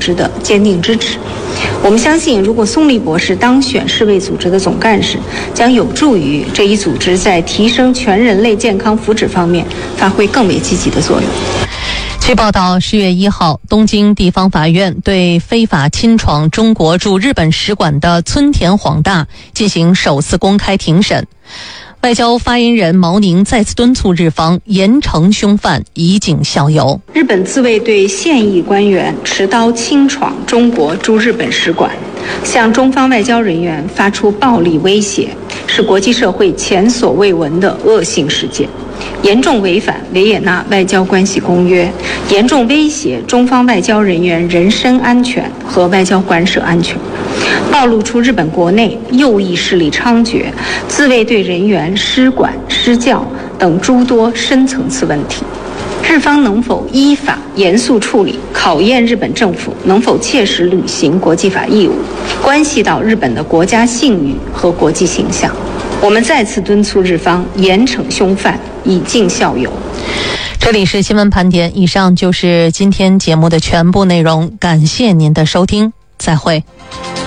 织的坚定支持。我们相信，如果宋立博士当选世卫组织的总干事，将有助于这一组织在提升全人类健康福祉方面发挥更为积极的作用。 据报道，10月1号，东京地方法院对非法侵闯中国驻日本使馆的村田晃大进行首次公开庭审。外交发言人毛宁再次敦促日方严惩凶犯，以儆效尤。 日本自卫队现役官员持刀侵闯中国驻日本使馆，向中方外交人员发出暴力威胁，是国际社会前所未闻的恶性事件，严重违反维也纳外交关系公约，严重威胁中方外交人员人身安全和外交官舍安全，暴露出日本国内右翼势力猖獗、自卫队人员失管失教等诸多深层次问题。日方能否依法严肃处理，考验日本政府能否切实履行国际法义务，关系到日本的国家信誉和国际形象。我们再次敦促日方严惩凶犯，以儆效尤。 这里是新闻盘点，以上就是今天节目的全部内容，感谢您的收听，再会。